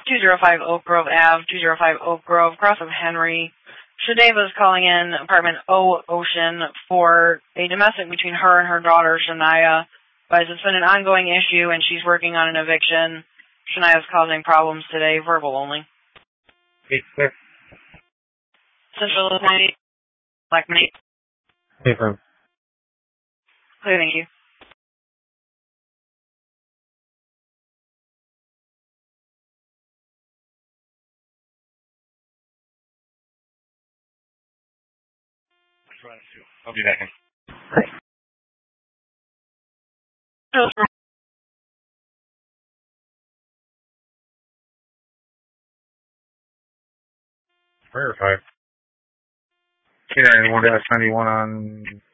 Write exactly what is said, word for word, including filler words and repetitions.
two oh five Oak Grove Avenue, two oh five Oak Grove, cross of Henry. Shadeva is calling in apartment O Ocean for a domestic between her and her daughter, Shania. But it's been an ongoing issue, and she's working on an eviction. Shania's causing problems today, verbal only. Okay, clear. Central ninety, Black Money. Confirm. Clear, thank you. I'll be back in. Verify. K ninety-one dash ninety-one on